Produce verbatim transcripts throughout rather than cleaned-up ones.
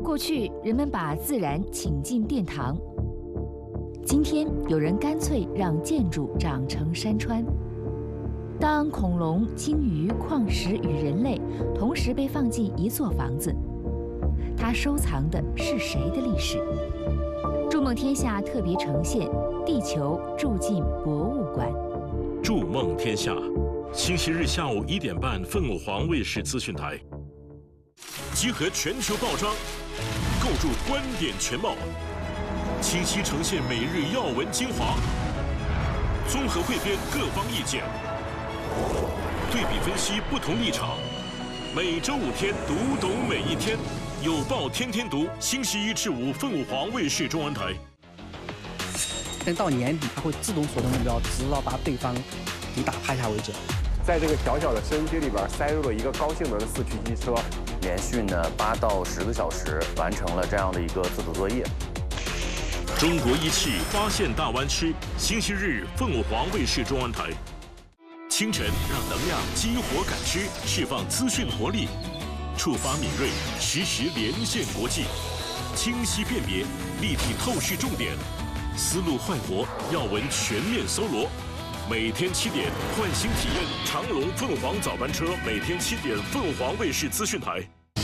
过去人们把自然请进殿堂，今天有人干脆让建筑长成山川。当恐龙、鲸鱼、矿石与人类同时被放进一座房子，它收藏的是谁的历史？筑梦天下特别呈现《地球住进博物馆》。 筑梦天下，星期日下午一点半，凤凰卫视资讯台，集合全球报章，构筑观点全貌，清晰呈现每日要闻精华，综合汇编各方意见，对比分析不同立场。每周五天，读懂每一天，有报天天读，星期一至五，凤凰卫视中文台。 等到年底，它会自动锁定目标，直到把对方给打趴下为止。 在这个小小的摄影机里边塞入了一个高性能的四驱机车， 连续呢八到十个小时完成了这样的一个自主作业。 中国一汽发现大湾区，星期日凤凰卫视中文台。清晨让能量激活感知，释放资讯活力，触发敏锐，实时连线国际，清晰辨别，立体透视重点，思路快活，要闻全面搜罗。每天七点，换新体验长龙凤凰早班车，每天七点，凤凰卫视资讯台。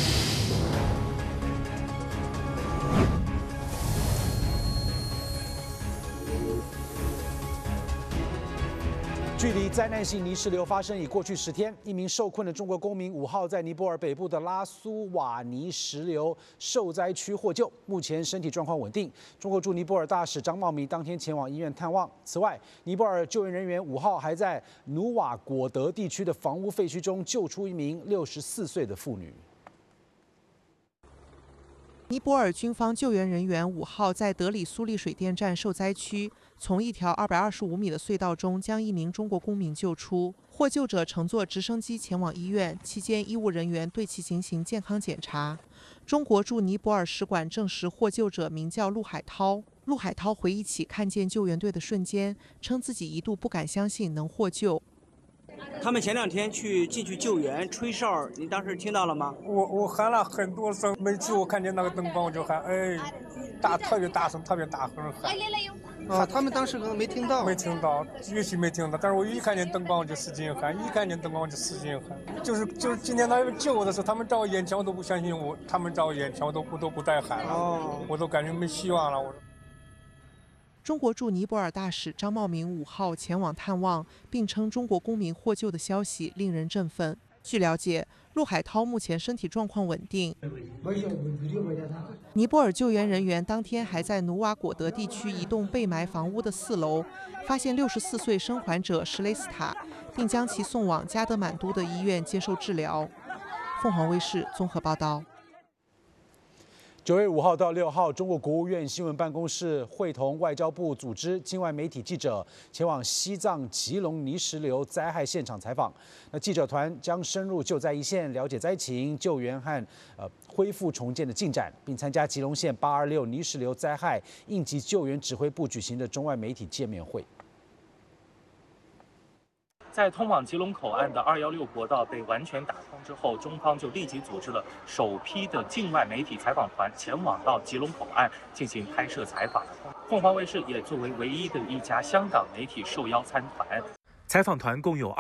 距离灾难性泥石流发生已过去十天，一名受困的中国公民五号在尼泊尔北部的拉苏瓦尼石流受灾区获救，目前身体状况稳定。中国驻尼泊尔大使张茂明当天前往医院探望。此外，尼泊尔救援人员五号还在努瓦果德地区的房屋废墟中救出一名六十四岁的妇女。 尼泊尔军方救援人员五号在德里苏利水电站受灾区，从一条二百二十五米的隧道中将一名中国公民救出。获救者乘坐直升机前往医院，期间医务人员对其进行健康检查。中国驻尼泊尔使馆证实获救者名叫陆海涛。陆海涛回忆起看见救援队的瞬间，称自己一度不敢相信能获救。 他们前两天去进去救援吹哨，您当时听到了吗？ 我我喊了很多声，每次我看见那个灯光我就喊，哎，大特别大声，特别大声喊。 啊，他们当时可能没听到， 没听到，也许没听到，但是我一看见灯光我就使劲喊，一看见灯光我就使劲喊。就是就是今天他们救我的时候，他们在我眼前我都不相信我，他们在我眼前我都我都不带喊了，哦、我都感觉没希望了。我。 中国驻尼泊尔大使张茂明五号前往探望，并称中国公民获救的消息令人振奋。据了解，陆海涛目前身体状况稳定。尼泊尔救援人员当天还在努瓦果德地区一栋被埋房屋的四楼，发现六十四岁生还者什雷斯塔，并将其送往加德满都的医院接受治疗。凤凰卫视综合报道。 九月五号到六号，中国国务院新闻办公室会同外交部组织境外媒体记者前往西藏吉隆泥石流灾害现场采访。那记者团将深入救灾一线，了解灾情、救援和呃恢复重建的进展，并参加吉隆县八二六泥石流灾害应急救援指挥部举行的中外媒体见面会。 在通往吉隆口岸的二一六国道被完全打通之后，中方就立即组织了首批的境外媒体采访团前往到吉隆口岸进行拍摄采访。凤凰卫视也作为唯一的一家香港媒体受邀参团。采访团共有